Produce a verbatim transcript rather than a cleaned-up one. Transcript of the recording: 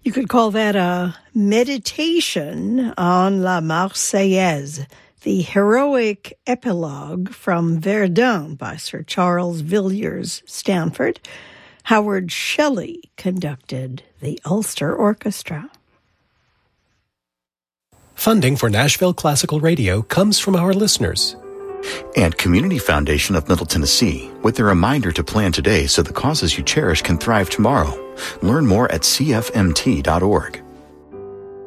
You could call that a meditation on La Marseillaise, the heroic epilogue from Verdun by Sir Charles Villiers Stanford. Howard Shelley conducted the Ulster Orchestra. Funding for Nashville Classical Radio comes from our listeners. And Community Foundation of Middle Tennessee, with a reminder to plan today so the causes you cherish can thrive tomorrow. Learn more at c f m t dot org.